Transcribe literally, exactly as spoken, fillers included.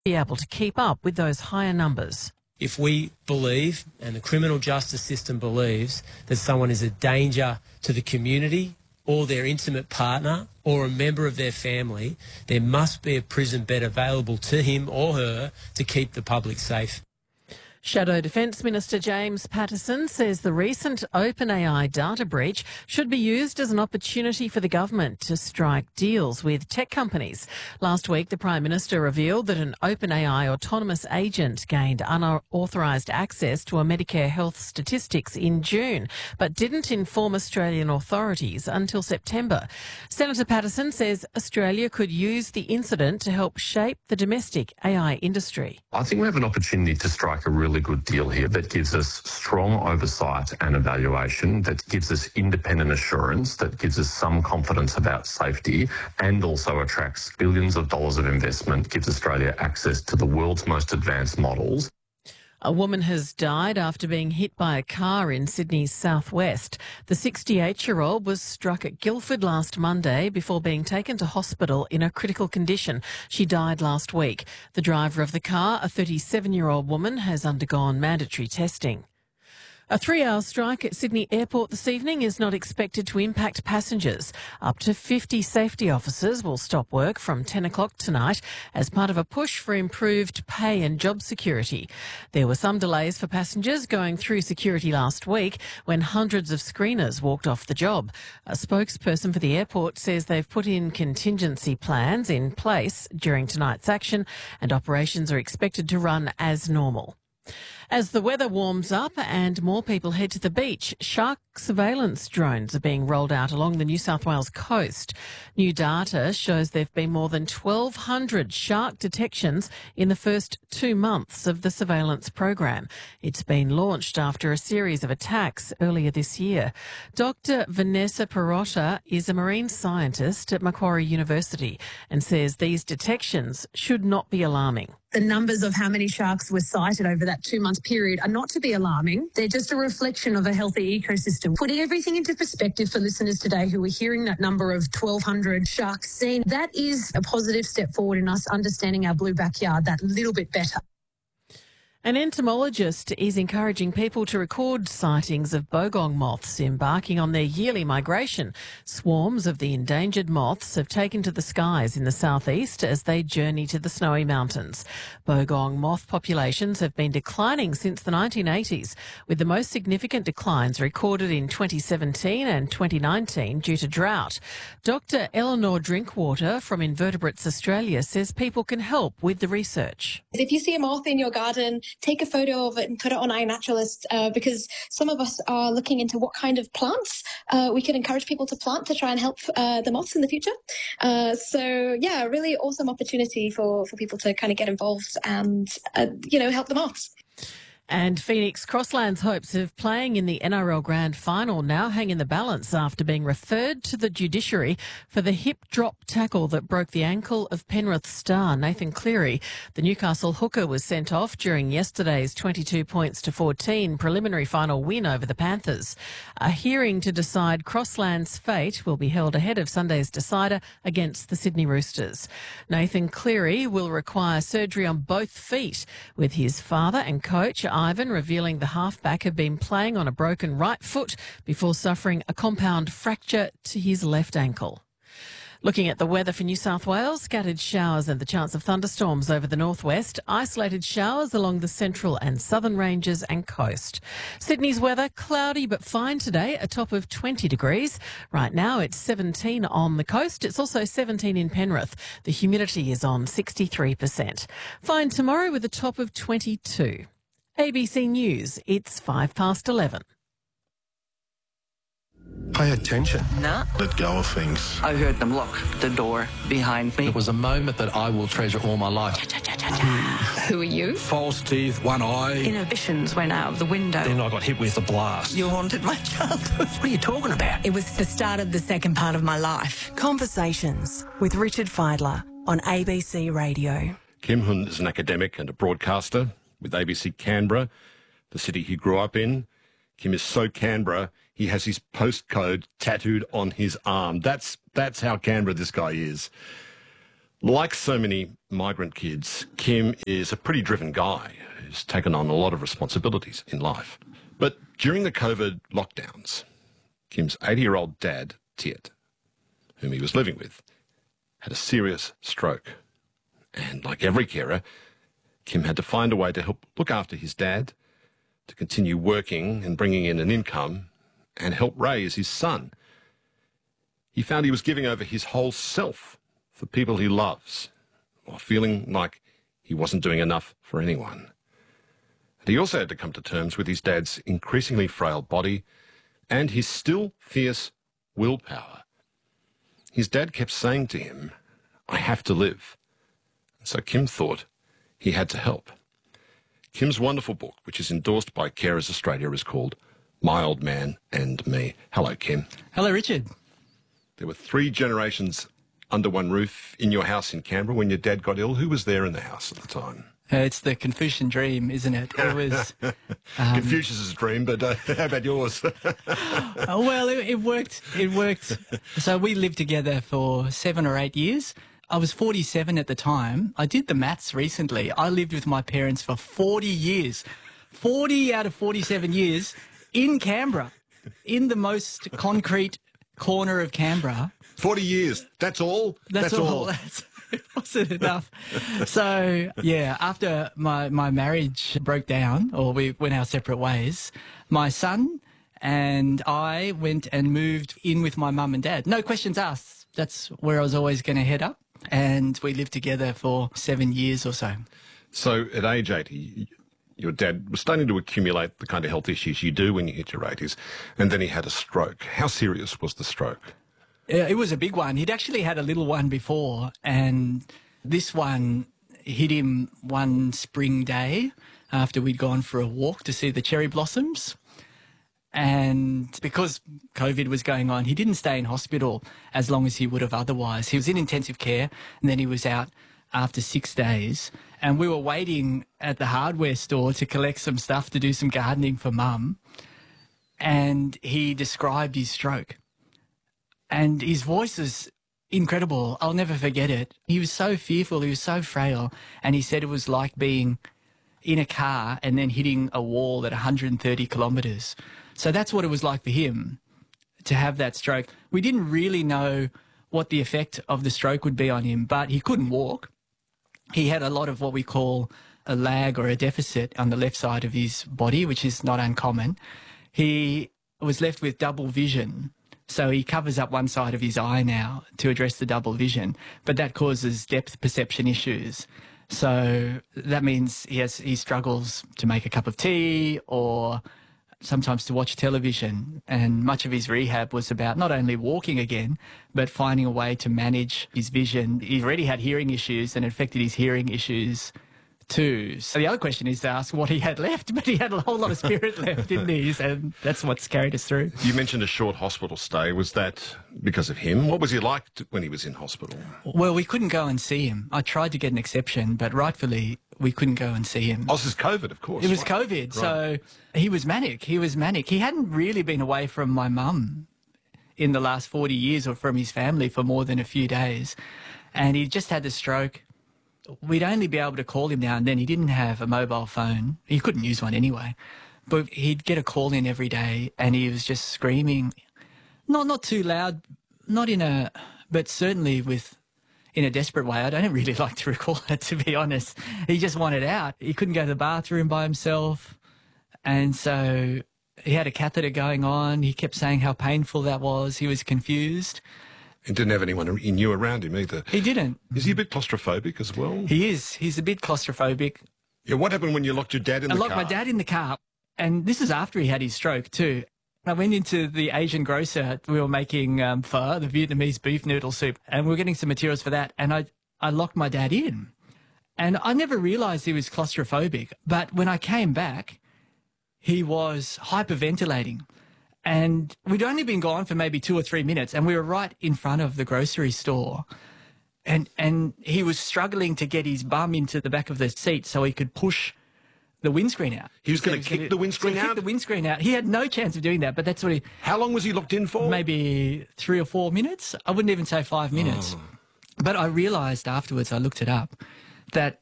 be able to keep up with those higher numbers. If we believe, and the criminal justice system believes, that someone is a danger to the community or their intimate partner or a member of their family, there must be a prison bed available to him or her to keep the public safe. Shadow Defence Minister James Paterson says the recent OpenAI data breach should be used as an opportunity for the government to strike deals with tech companies. Last week, the Prime Minister revealed that an OpenAI autonomous agent gained unauthorised access to a Medicare health statistics in June, but didn't inform Australian authorities until September. Senator Paterson says Australia could use the incident to help shape the domestic A I industry. I think we have an opportunity to strike a really good deal here that gives us strong oversight and evaluation, that gives us independent assurance, that gives us some confidence about safety, and also attracts billions of dollars of investment, gives Australia access to the world's most advanced models. A woman has died after being hit by a car in Sydney's southwest. The sixty-eight-year-old was struck at Guildford last Monday before being taken to hospital in a critical condition. She died last week. The driver of the car, a thirty-seven-year-old woman, has undergone mandatory testing. A three-hour strike at Sydney Airport this evening is not expected to impact passengers. Up to fifty safety officers will stop work from ten o'clock tonight as part of a push for improved pay and job security. There were some delays for passengers going through security last week when hundreds of screeners walked off the job. A spokesperson for the airport says they've put in contingency plans in place during tonight's action and operations are expected to run as normal. As the weather warms up and more people head to the beach, shark surveillance drones are being rolled out along the New South Wales coast. New data shows there have been more than twelve hundred shark detections in the first two months of the surveillance program. It's been launched after a series of attacks earlier this year. Doctor Vanessa Perotta is a marine scientist at Macquarie University and says these detections should not be alarming. The numbers of how many sharks were sighted over that two-month period are not to be alarming. They're just a reflection of a healthy ecosystem. Putting everything into perspective for listeners today who are hearing that number of twelve hundred sharks seen, that is a positive step forward in us understanding our blue backyard that little bit better. An entomologist is encouraging people to record sightings of bogong moths embarking on their yearly migration. Swarms of the endangered moths have taken to the skies in the southeast as they journey to the snowy mountains. Bogong moth populations have been declining since the nineteen eighties, with the most significant declines recorded in twenty seventeen and twenty nineteen due to drought. Doctor Eleanor Drinkwater from Invertebrates Australia says people can help with the research. If you see a moth in your garden, take a photo of it and put it on iNaturalist uh, because some of us are looking into what kind of plants uh, we can encourage people to plant to try and help uh, the moths in the future. Uh, so, yeah, really awesome opportunity for, for people to kind of get involved and, uh, you know, help the moths. And Phoenix Crossland's hopes of playing in the N R L Grand Final now hang in the balance after being referred to the judiciary for the hip drop tackle that broke the ankle of Penrith star Nathan Cleary. The Newcastle hooker was sent off during yesterday's twenty-two points to fourteen preliminary final win over the Panthers. A hearing to decide Crossland's fate will be held ahead of Sunday's decider against the Sydney Roosters. Nathan Cleary will require surgery on both feet, with his father and coach Ivan revealing the halfback had been playing on a broken right foot before suffering a compound fracture to his left ankle. Looking at the weather for New South Wales, scattered showers and the chance of thunderstorms over the northwest, isolated showers along the central and southern ranges and coast. Sydney's weather, cloudy but fine today, a top of twenty degrees. Right now it's seventeen on the coast. It's also seventeen in Penrith. The humidity is on sixty-three percent. Fine tomorrow with a top of twenty-two. A B C News, it's five past eleven. Pay attention. Nah. Let go of things. I heard them lock the door behind me. It was a moment that I will treasure all my life. Who are you? False teeth, one eye. Inhibitions went out of the window. Then I got hit with a blast. You haunted my childhood. What are you talking about? It was the start of the second part of my life. Conversations with Richard Fiedler on A B C Radio. Kim Hun is an academic and a broadcaster with A B C Canberra, the city he grew up in. Kim is so Canberra, he has his postcode tattooed on his arm. That's that's how Canberra this guy is. Like so many migrant kids, Kim is a pretty driven guy who's taken on a lot of responsibilities in life. But during the COVID lockdowns, Kim's eighty-year-old dad, Tiet, whom he was living with, had a serious stroke. And like every carer, Kim had to find a way to help look after his dad, to continue working and bringing in an income, and help raise his son. He found he was giving over his whole self for people he loves, while feeling like he wasn't doing enough for anyone. And he also had to come to terms with his dad's increasingly frail body and his still fierce willpower. His dad kept saying to him, "I have to live." And so Kim thought he had to help. Kim's wonderful book, which is endorsed by Carers Australia, is called My Old Man and Me. Hello, Kim. Hello, Richard. There were three generations under one roof in your house in Canberra when your dad got ill. Who was there in the house at the time? Uh, it's the Confucian dream, isn't it? It was um, Confucius's dream, but uh, how about yours? uh, well, it, it worked. It worked. So we lived together for seven or eight years. I was forty-seven at the time. I did the maths recently. I lived with my parents for forty years. forty out of forty-seven years in Canberra, in the most concrete corner of Canberra. forty years. That's all? That's, That's all. all. That's, it wasn't enough. So, yeah, after my, my marriage broke down, or we went our separate ways, my son and I went and moved in with my mum and dad. No questions asked. That's where I was always going to head up. And we lived together for seven years or so. So at age eighty, your dad was starting to accumulate the kind of health issues you do when you hit your eighties, and then he had a stroke. How serious was the stroke? It was a big one. He'd actually had a little one before, and this one hit him one spring day after we'd gone for a walk to see the cherry blossoms. And because COVID was going on, he didn't stay in hospital as long as he would have otherwise. He was in intensive care, and then he was out after six days. And we were waiting at the hardware store to collect some stuff to do some gardening for Mum. And he described his stroke. And his voice is incredible. I'll never forget it. He was so fearful. He was so frail. And he said it was like being in a car and then hitting a wall at one hundred thirty kilometres. So that's what it was like for him to have that stroke. We didn't really know what the effect of the stroke would be on him, but he couldn't walk. He had a lot of what we call a lag or a deficit on the left side of his body, which is not uncommon. He was left with double vision. So he covers up one side of his eye now to address the double vision, but that causes depth perception issues. So that means he has he struggles to make a cup of tea or sometimes to watch television. And much of his rehab was about not only walking again, but finding a way to manage his vision. He already had hearing issues and it affected his hearing issues too. So the other question is to ask what he had left, but he had a whole lot of spirit left, didn't he? And that's what's carried us through. You mentioned a short hospital stay. Was that because of him? What was he like when he was in hospital? Well, we couldn't go and see him. I tried to get an exception, but rightfully we couldn't go and see him. Oh, this is COVID, of course. It was right. COVID, right. So he was manic. He was manic. He hadn't really been away from my mum in the last forty years or from his family for more than a few days. And he just had the stroke. We'd only be able to call him now and then. He didn't have a mobile phone. He couldn't use one anyway. But he'd get a call in every day and he was just screaming. Not not too loud, not in a, but certainly with, in a desperate way. I don't really like to recall it, to be honest. He just wanted out. He couldn't go to the bathroom by himself. And so he had a catheter going on. He kept saying how painful that was. He was confused. And didn't have anyone he knew around him either. He didn't. Is he a bit claustrophobic as well? He is. He's a bit claustrophobic. Yeah, what happened when you locked your dad in I the car? I locked my dad in the car. And this is after he had his stroke too. I went into the Asian grocer. We were making um, pho, the Vietnamese beef noodle soup, and we were getting some materials for that. And I, I locked my dad in. And I never realised he was claustrophobic. But when I came back, he was hyperventilating. And we'd only been gone for maybe two or three minutes, and we were right in front of the grocery store. And and he was struggling to get his bum into the back of the seat so he could push the windscreen out. He was going to kick the windscreen out? Kick the windscreen out. He had no chance of doing that, but that's what he... How long was he locked in for? Maybe three or four minutes. I wouldn't even say five minutes. Oh. But I realised afterwards, I looked it up, that